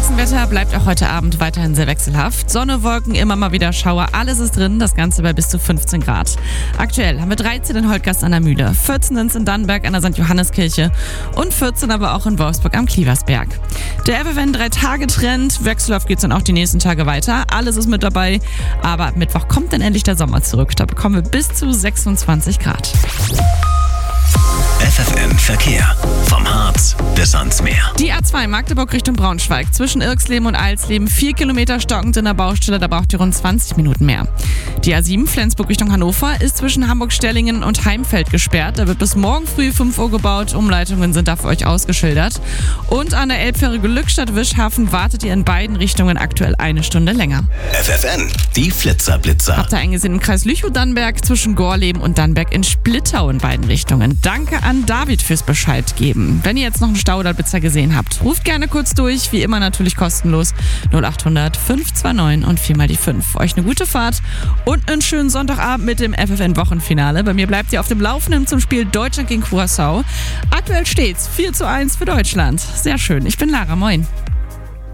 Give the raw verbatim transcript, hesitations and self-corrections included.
Straßenwetter bleibt auch heute Abend weiterhin sehr wechselhaft. Sonne, Wolken, immer mal wieder Schauer, alles ist drin, das Ganze bei bis zu fünfzehn Grad. Aktuell haben wir dreizehn in Holtgast an der Mühle, vierzehn in Dannenberg an der Sankt Johanneskirche und vierzehn aber auch in Wolfsburg am Klieversberg. Der F F N drei Tage Trend, wechselhaft geht's dann auch die nächsten Tage weiter, alles ist mit dabei, aber ab Mittwoch kommt dann endlich der Sommer zurück, da bekommen wir bis zu sechsundzwanzig Grad. F F N Verkehr. Vom Harz bis ans Meer. Die A zwei Magdeburg Richtung Braunschweig zwischen Irxleben und Alsleben vier Kilometer stockend in der Baustelle, da braucht ihr rund zwanzig Minuten mehr. Die A sieben Flensburg Richtung Hannover ist zwischen Hamburg-Stellingen und Heimfeld gesperrt. Da wird bis morgen früh fünf Uhr gebaut. Umleitungen sind da für euch ausgeschildert. Und an der Elbfähre Glückstadt-Wischhafen wartet ihr in beiden Richtungen aktuell eine Stunde länger. F F N, die Flitzer-Blitzer. Habt ihr eingesehen im Kreis Lüchow-Dannenberg zwischen Gorleben und Dannenberg in Splittau in beiden Richtungen. Danke an David fürs Bescheid geben. Wenn ihr jetzt noch einen Stau oder Blitzer gesehen habt, ruft gerne kurz durch. Wie immer natürlich kostenlos. null acht hundert fünf zwei neun und vier mal die fünf. Euch eine gute Fahrt und einen schönen Sonntagabend mit dem F F N-Wochenfinale. Bei mir bleibt ihr auf dem Laufenden zum Spiel Deutschland gegen Curaçao. Aktuell steht's vier zu eins für Deutschland. Sehr schön. Ich bin Lara. Moin.